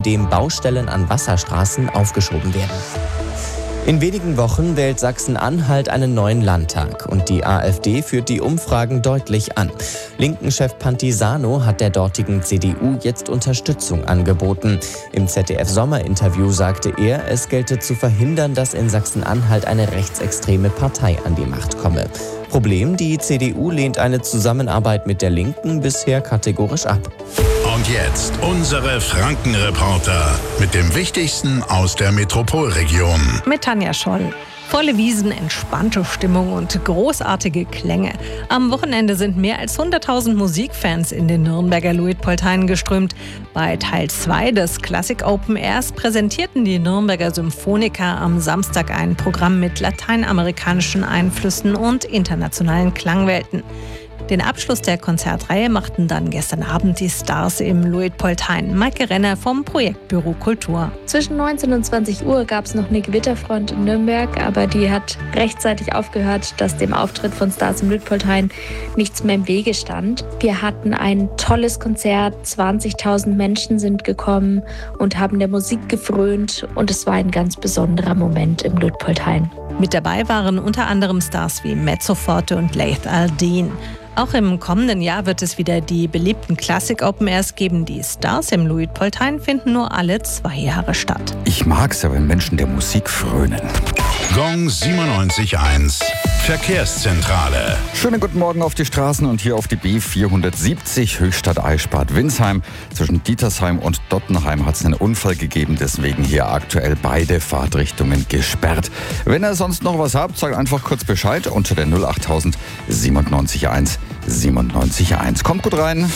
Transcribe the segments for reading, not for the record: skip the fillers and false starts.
indem Baustellen an Wasserstraßen aufgeschoben werden. In wenigen Wochen wählt Sachsen-Anhalt einen neuen Landtag und die AfD führt die Umfragen deutlich an. Linken-Chef Pantisano hat der dortigen CDU jetzt Unterstützung angeboten. Im ZDF-Sommerinterview sagte er, es gelte zu verhindern, dass in Sachsen-Anhalt eine rechtsextreme Partei an die Macht komme. Problem, die CDU lehnt eine Zusammenarbeit mit der Linken bisher kategorisch ab. Und jetzt unsere Franken-Reporter mit dem Wichtigsten aus der Metropolregion. Mit Tanja Scholl. Volle Wiesen, entspannte Stimmung und großartige Klänge. Am Wochenende sind mehr als 100.000 Musikfans in den Nürnberger Luitpoldhain geströmt. Bei Teil 2 des Classic Open Airs präsentierten die Nürnberger Symphoniker am Samstag ein Programm mit lateinamerikanischen Einflüssen und internationalen Klangwelten. Den Abschluss der Konzertreihe machten dann gestern Abend die Stars im Luitpoldhain. Maike Renner vom Projektbüro Kultur. Zwischen 19 und 20 Uhr gab es noch eine Gewitterfront in Nürnberg, aber die hat rechtzeitig aufgehört, dass dem Auftritt von Stars im Luitpoldhain nichts mehr im Wege stand. Wir hatten ein tolles Konzert, 20.000 Menschen sind gekommen und haben der Musik gefrönt und es war ein ganz besonderer Moment im Luitpoldhain. Mit dabei waren unter anderem Stars wie Mezzoforte und Laith Al-Din. Auch im kommenden Jahr wird es wieder die beliebten Classic Open Airs geben. Die Stars im Luitpoldhain finden nur alle 2 Jahre statt. Ich mag's ja, wenn Menschen der Musik frönen. Gong 97.1 Verkehrszentrale. Schönen guten Morgen auf die Straßen und hier auf die B470 Höchstadt-Eichstätt-Winsheim. Zwischen Dietersheim und Dottenheim hat es einen Unfall gegeben, deswegen hier aktuell beide Fahrtrichtungen gesperrt. Wenn ihr sonst noch was habt, sagt einfach kurz Bescheid unter der 08000 97.1 97.1. Kommt gut rein.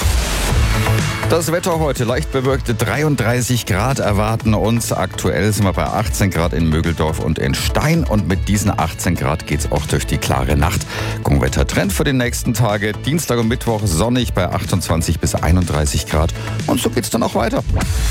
Das Wetter heute, leicht bewölkte 33 Grad erwarten uns. Aktuell sind wir bei 18 Grad in Mögeldorf und in Stein. Und mit diesen 18 Grad geht's auch durch die klare Nacht. Gongwetter-Trend für die nächsten Tage. Dienstag und Mittwoch sonnig bei 28 bis 31 Grad. Und so geht's dann auch weiter.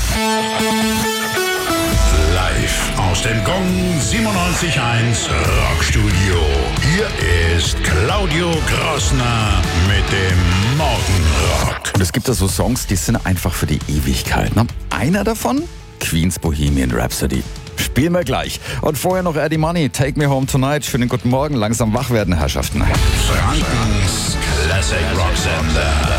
Live aus dem Gong 97.1 Rockstudio. Hier ist Claudio Grossner mit dem Morgenrock. Und es gibt da so Songs, die sind einfach für die Ewigkeit. Ne? Einer davon? Queen's Bohemian Rhapsody. Spielen wir gleich. Und vorher noch Eddie Money, Take Me Home Tonight. Schönen guten Morgen, langsam wach werden, Herrschaften. Frankens Classic Rock Sender.